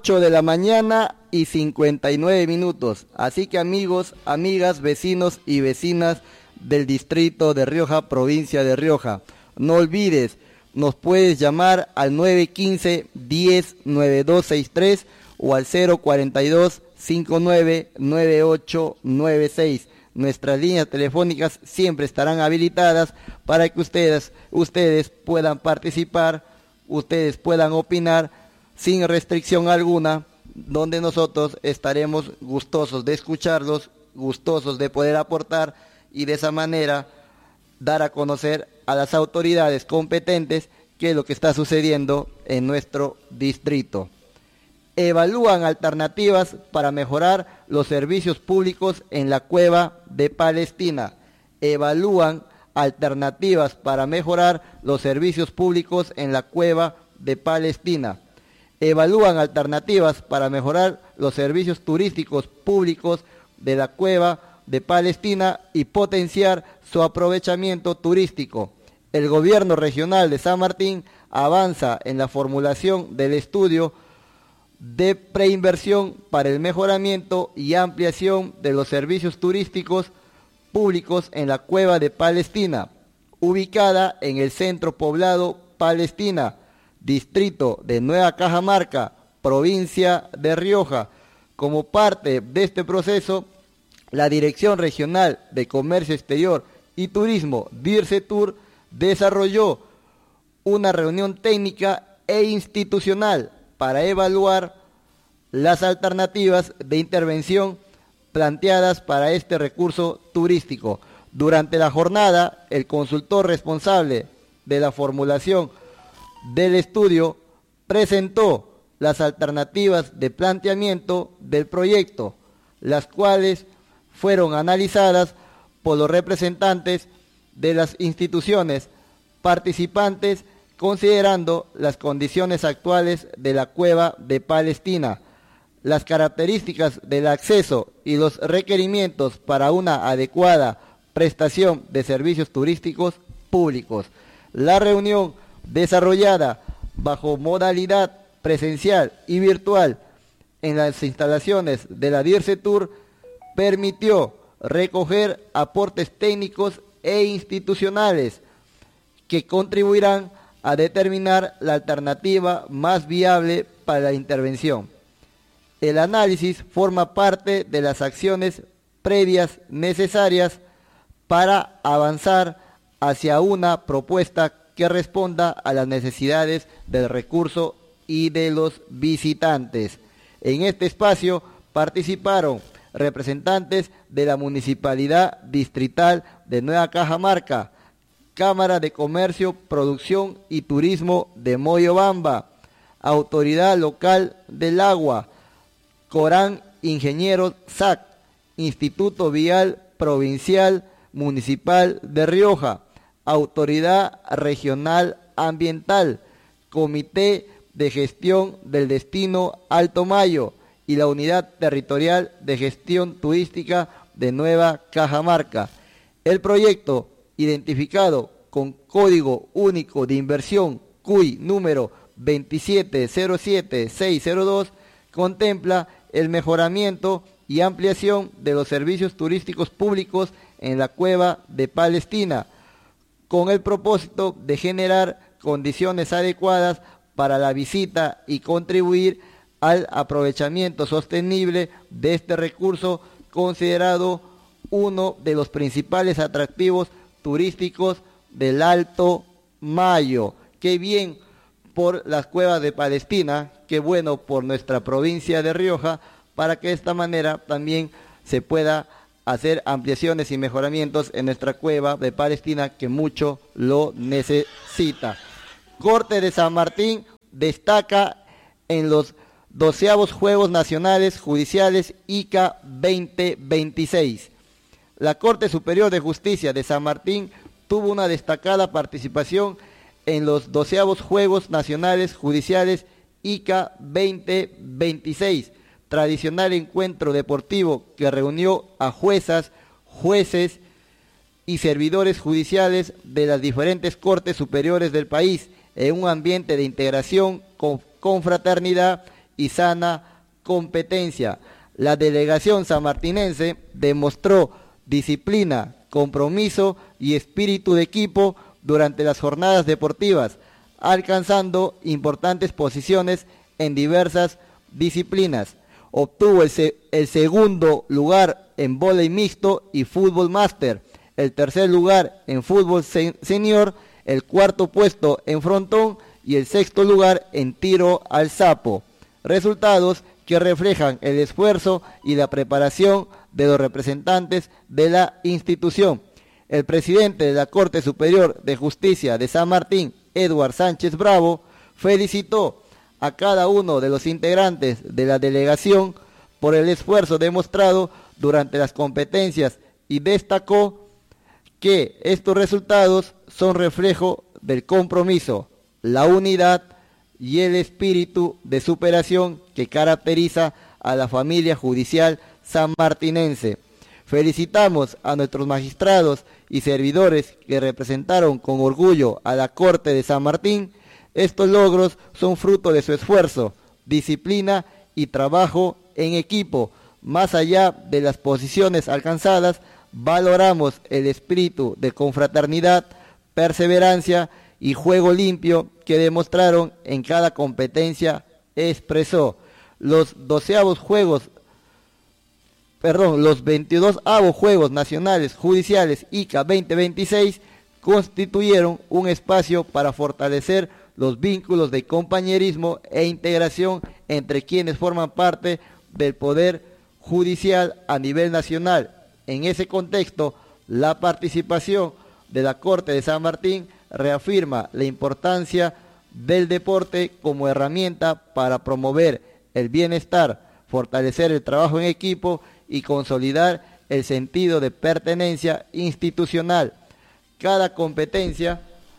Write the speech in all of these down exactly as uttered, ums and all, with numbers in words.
ocho de la mañana y cincuenta y nueve minutos. Así que amigos, amigas, vecinos y vecinas del distrito de Rioja, provincia de Rioja, no olvides, nos puedes llamar al nueve uno cinco, diez, nueve dos seis tres o al cero cuarenta y dos, cincuenta y nueve, noventa y ocho noventa y seis. Nuestras líneas telefónicas siempre estarán habilitadas para que ustedes, ustedes puedan participar, ustedes puedan opinar sin restricción alguna, donde nosotros estaremos gustosos de escucharlos, gustosos de poder aportar y de esa manera dar a conocer a las autoridades competentes qué es lo que está sucediendo en nuestro distrito. Evalúan alternativas para mejorar los servicios públicos en la cueva de Palestina. Evalúan alternativas para mejorar los servicios públicos en la cueva de Palestina. Evalúan alternativas para mejorar los servicios turísticos públicos de la cueva de Palestina y potenciar su aprovechamiento turístico. El gobierno regional de San Martín avanza en la formulación del estudio de preinversión para el mejoramiento y ampliación de los servicios turísticos públicos en la cueva de Palestina, ubicada en el centro poblado Palestina, distrito de Nueva Cajamarca, provincia de Rioja. Como parte de este proceso, la Dirección Regional de Comercio Exterior y Turismo, DIRCETUR, desarrolló una reunión técnica e institucional para evaluar las alternativas de intervención planteadas para este recurso turístico. Durante la jornada, el consultor responsable de la formulación del estudio presentó las alternativas de planteamiento del proyecto, las cuales fueron analizadas por los representantes de las instituciones participantes, considerando las condiciones actuales de la cueva de Palestina, las características del acceso y los requerimientos para una adecuada prestación de servicios turísticos públicos. La reunión, desarrollada bajo modalidad presencial y virtual en las instalaciones de la DIRCETUR, permitió recoger aportes técnicos e institucionales que contribuirán a determinar la alternativa más viable para la intervención. El análisis forma parte de las acciones previas necesarias para avanzar hacia una propuesta que responda a las necesidades del recurso y de los visitantes. En este espacio participaron representantes de la Municipalidad Distrital de Nueva Cajamarca, Cámara de Comercio, Producción y Turismo de Moyobamba, Autoridad Local del Agua, Corán Ingenieros S A C, Instituto Vial Provincial Municipal de Rioja, Autoridad Regional Ambiental, Comité de Gestión del Destino Alto Mayo y la Unidad Territorial de Gestión Turística de Nueva Cajamarca. El proyecto, identificado con Código Único de Inversión C U I número veintisiete cero siete seis cero dos, contempla el mejoramiento y ampliación de los servicios turísticos públicos en la cueva de Palestina, con el propósito de generar condiciones adecuadas para la visita y contribuir al aprovechamiento sostenible de este recurso, considerado uno de los principales atractivos turísticos del Alto Mayo. Qué bien por las cuevas de Palestina, qué bueno por nuestra provincia de Rioja, para que de esta manera también se pueda hacer ampliaciones y mejoramientos en nuestra cueva de Palestina, que mucho lo necesita. Corte de San Martín destaca en los doceavos Juegos Nacionales Judiciales I C A veinte veintiséis. La Corte Superior de Justicia de San Martín tuvo una destacada participación en los doceavos Juegos Nacionales Judiciales I C A veinte veintiséis, tradicional encuentro deportivo que reunió a juezas, jueces y servidores judiciales de las diferentes cortes superiores del país en un ambiente de integración, con confraternidad y sana competencia. La delegación sanmartinense demostró disciplina, compromiso y espíritu de equipo durante las jornadas deportivas, alcanzando importantes posiciones en diversas disciplinas. Obtuvo el, se el segundo lugar en vóley mixto y fútbol máster, el tercer lugar en fútbol se senior, el cuarto puesto en frontón y el sexto lugar en tiro al sapo. Resultados que reflejan el esfuerzo y la preparación de los representantes de la institución. El presidente de la Corte Superior de Justicia de San Martín, Edward Sánchez Bravo, felicitó a cada uno de los integrantes de la delegación por el esfuerzo demostrado durante las competencias y destacó que estos resultados son reflejo del compromiso, la unidad y el espíritu de superación que caracteriza a la familia judicial sanmartinense. Felicitamos a nuestros magistrados y servidores que representaron con orgullo a la Corte de San Martín. Estos logros son fruto de su esfuerzo, disciplina y trabajo en equipo. Más allá de las posiciones alcanzadas, valoramos el espíritu de confraternidad, perseverancia y juego limpio que demostraron en cada competencia, expresó. Los doceavos Juegos, perdón, los veintidosavos Juegos Nacionales Judiciales I C A veinte veintiséis constituyeron un espacio para fortalecer los vínculos de compañerismo e integración entre quienes forman parte del Poder Judicial a nivel nacional. En ese contexto, la participación de la Corte de San Martín reafirma la importancia del deporte como herramienta para promover el bienestar, fortalecer el trabajo en equipo y consolidar el sentido de pertenencia institucional. Cada competencia,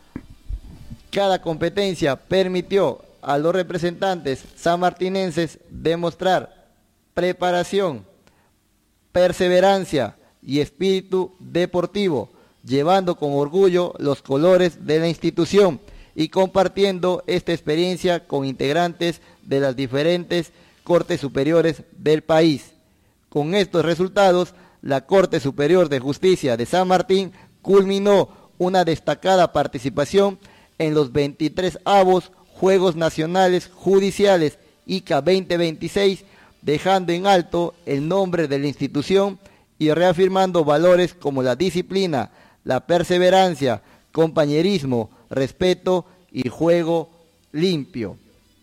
cada competencia permitió a los representantes sanmartinenses demostrar preparación, perseverancia y espíritu deportivo, llevando con orgullo los colores de la institución y compartiendo esta experiencia con integrantes de las diferentes Cortes Superiores del país. Con estos resultados, la Corte Superior de Justicia de San Martín culminó una destacada participación en los veintitresavos Juegos Nacionales Judiciales I C A veinte veintiséis, dejando en alto el nombre de la institución y reafirmando valores como la disciplina, la perseverancia, compañerismo, respeto y juego limpio.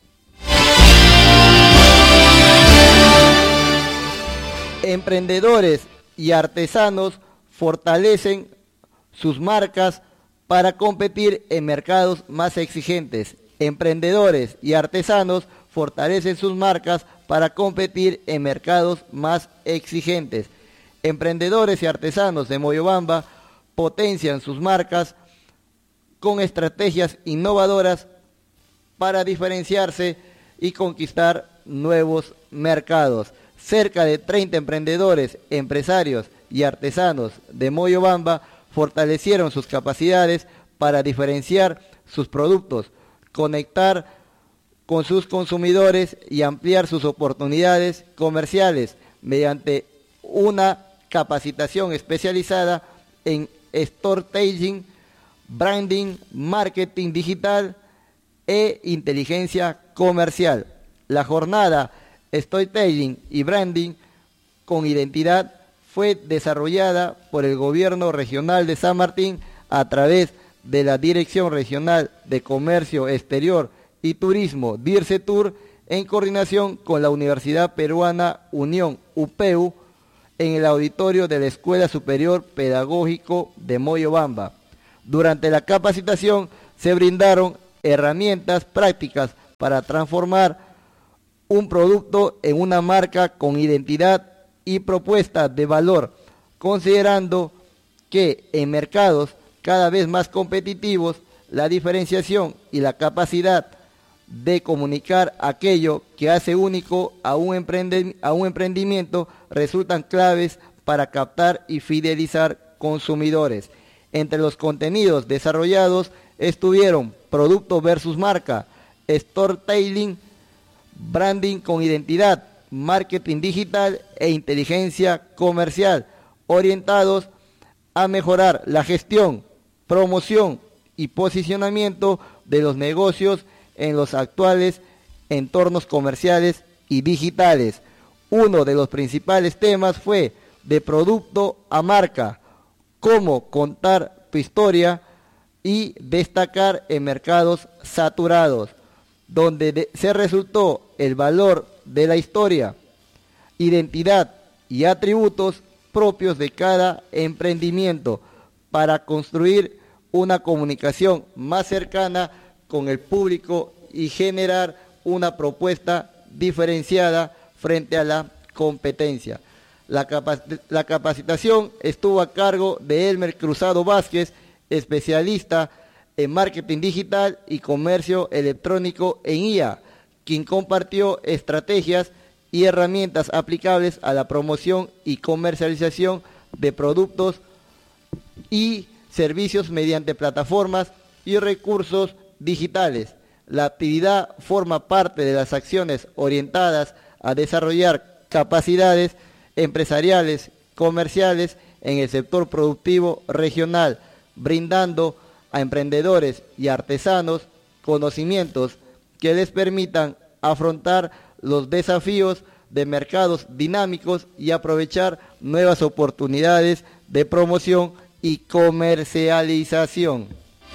Emprendedores y artesanos fortalecen sus marcas para competir en mercados más exigentes. Emprendedores y artesanos fortalecen sus marcas para competir en mercados más exigentes. Emprendedores y artesanos de Moyobamba potencian sus marcas con estrategias innovadoras para diferenciarse y conquistar nuevos mercados. Cerca de treinta emprendedores, empresarios y artesanos de Moyobamba fortalecieron sus capacidades para diferenciar sus productos, conectar con sus consumidores y ampliar sus oportunidades comerciales mediante una capacitación especializada en storytelling, branding, marketing digital e inteligencia comercial. La jornada Storytelling y Branding con Identidad fue desarrollada por el Gobierno Regional de San Martín a través de la Dirección Regional de Comercio Exterior y Turismo, DIRCETUR, en coordinación con la Universidad Peruana Unión, U P E U, en el auditorio de la Escuela Superior Pedagógico de Moyobamba. Durante la capacitación se brindaron herramientas prácticas para transformar un producto en una marca con identidad y propuesta de valor, considerando que en mercados cada vez más competitivos, la diferenciación y la capacidad de comunicar aquello que hace único a un, emprende, a un emprendimiento resultan claves para captar y fidelizar consumidores. Entre los contenidos desarrollados estuvieron producto versus marca, storytelling, branding con identidad, marketing digital e inteligencia comercial, orientados a mejorar la gestión, promoción y posicionamiento de los negocios en los actuales entornos comerciales y digitales. Uno de los principales temas fue de producto a marca, cómo contar tu historia y destacar en mercados saturados, donde de, se resultó el valor de la historia, identidad y atributos propios de cada emprendimiento para construir una comunicación más cercana con el público y generar una propuesta diferenciada frente a la competencia. La, capac- la capacitación estuvo a cargo de Elmer Cruzado Vázquez, especialista en marketing digital y comercio electrónico en I A, quien compartió estrategias y herramientas aplicables a la promoción y comercialización de productos y servicios mediante plataformas y recursos digitales. La actividad forma parte de las acciones orientadas a desarrollar capacidades empresariales, comerciales en el sector productivo regional, brindando a emprendedores y artesanos conocimientos que les permitan afrontar los desafíos de mercados dinámicos y aprovechar nuevas oportunidades de promoción y comercialización.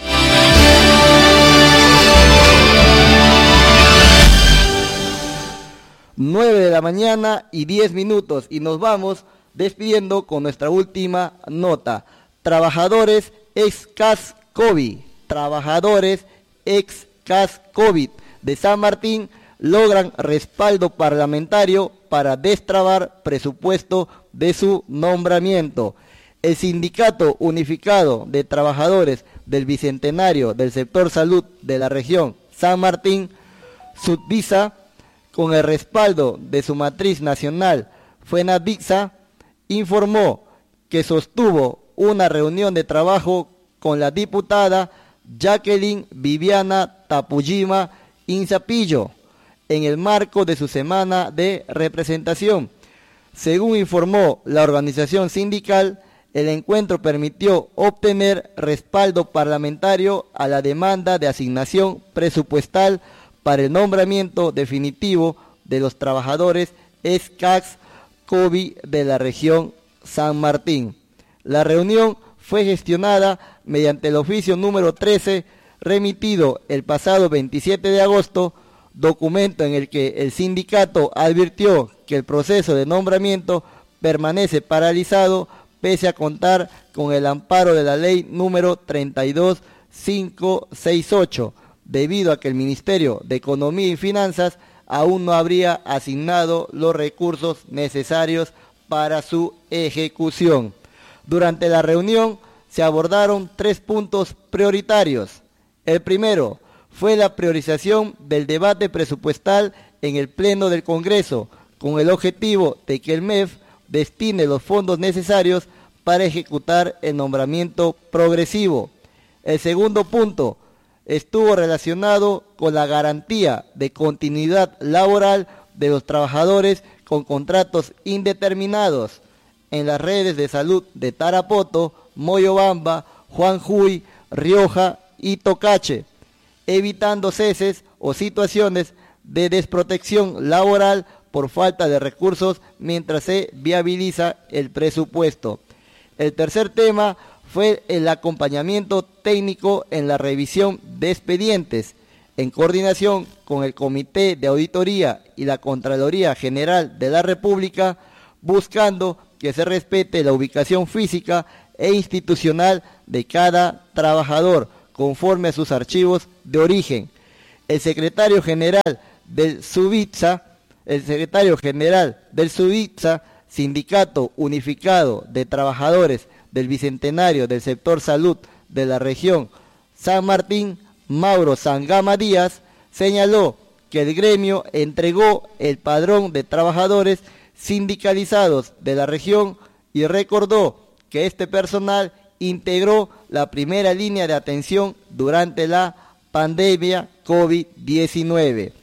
nueve de la mañana y diez minutos y nos vamos despidiendo con nuestra última nota. Trabajadores ex-C A S COVID, trabajadores ex-C A S COVID de San Martín logran respaldo parlamentario para destrabar presupuesto de su nombramiento. El Sindicato Unificado de Trabajadores del Bicentenario del Sector Salud de la región San Martín, Sudvisa, con el respaldo de su matriz nacional, FENADIXA, informó que sostuvo una reunión de trabajo con la diputada Jacqueline Viviana Tapujima Inzapillo en el marco de su semana de representación. Según informó la organización sindical, el encuentro permitió obtener respaldo parlamentario a la demanda de asignación presupuestal para el nombramiento definitivo de los trabajadores ex-C A S COVID de la región San Martín. La reunión fue gestionada mediante el oficio número trece, remitido el pasado veintisiete de agosto, documento en el que el sindicato advirtió que el proceso de nombramiento permanece paralizado pese a contar con el amparo de la ley número treinta y dos mil quinientos sesenta y ocho, debido a que el Ministerio de Economía y Finanzas aún no habría asignado los recursos necesarios para su ejecución. Durante la reunión se abordaron tres puntos prioritarios. El primero fue la priorización del debate presupuestal en el Pleno del Congreso, con el objetivo de que el M E F destine los fondos necesarios para ejecutar el nombramiento progresivo. El segundo punto estuvo relacionado con la garantía de continuidad laboral de los trabajadores con contratos indeterminados en las redes de salud de Tarapoto, Moyobamba, Juanjuy, Rioja y Tocache, evitando ceses o situaciones de desprotección laboral por falta de recursos mientras se viabiliza el presupuesto. El tercer tema fue el acompañamiento técnico en la revisión de expedientes, en coordinación con el Comité de Auditoría y la Contraloría General de la República, buscando que se respete la ubicación física e institucional de cada trabajador, conforme a sus archivos de origen. El secretario general del SUBITSA, el secretario general del SUBITSA, Sindicato Unificado de Trabajadores del Bicentenario del Sector Salud de la región San Martín, Mauro Sangama Díaz, señaló que el gremio entregó el padrón de trabajadores sindicalizados de la región y recordó que este personal integró la primera línea de atención durante la pandemia COVID diecinueve.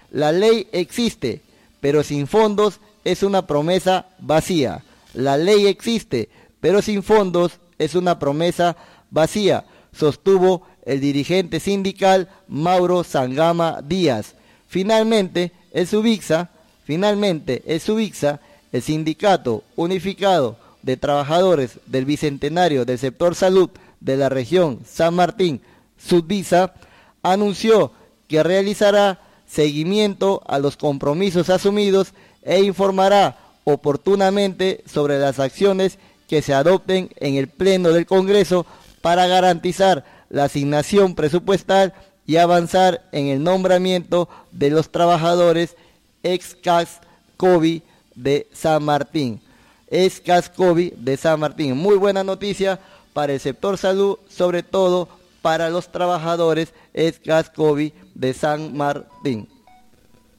La ley existe, pero sin fondos es una promesa vacía. La ley existe, pero sin fondos es una promesa vacía, sostuvo el dirigente sindical Mauro Sangama Díaz. Finalmente, el Subixa, finalmente el Subixa, el Sindicato Unificado de Trabajadores del Bicentenario del Sector Salud de la región San Martín, Subvisa, anunció que realizará seguimiento a los compromisos asumidos e informará oportunamente sobre las acciones que se adopten en el Pleno del Congreso para garantizar la asignación presupuestal y avanzar en el nombramiento de los trabajadores ex-CAS COVID de San Martín. Ex-CAS COVID de San Martín. Muy buena noticia para el sector salud, sobre todo para los trabajadores ex-CAS COVID de San Martín.